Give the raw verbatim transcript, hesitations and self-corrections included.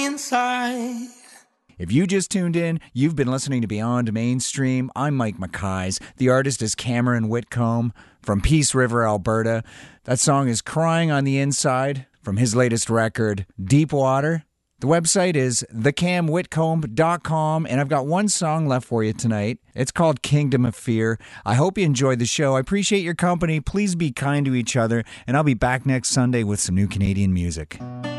inside. If you just tuned in, you've been listening to Beyond Mainstream. I'm Mike McKies. The artist is Cameron Whitcomb from Peace River, Alberta. That song is Crying on the Inside from his latest record, Deep Water. The website is the cam whitcomb dot com, and I've got one song left for you tonight. It's called Kingdom of Fear. I hope you enjoyed the show. I appreciate your company. Please be kind to each other, and I'll be back next Sunday with some new Canadian music.